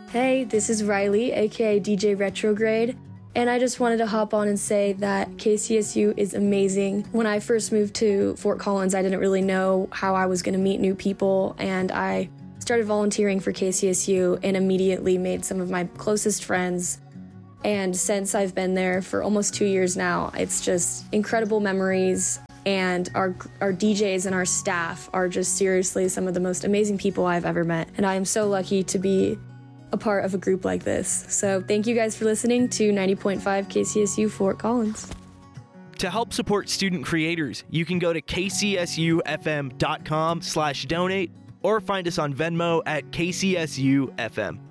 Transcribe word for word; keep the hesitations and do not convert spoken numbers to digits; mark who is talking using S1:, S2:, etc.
S1: Hey, this is Riley, aka D J Retrograde, and I just wanted to hop on and say that K C S U is amazing. When I first moved to Fort Collins, I didn't really know how I was going to meet new people, and I started volunteering for K C S U and immediately made some of my closest friends. And since I've been there for almost two years now, it's just incredible memories, and our our D Js and our staff are just seriously some of the most amazing people I've ever met. And I am so lucky to be a part of a group like this. So thank you guys for listening to ninety point five K C S U Fort Collins.
S2: To help support student creators, you can go to kcsufm.com slash donate or find us on Venmo at K C S U F M.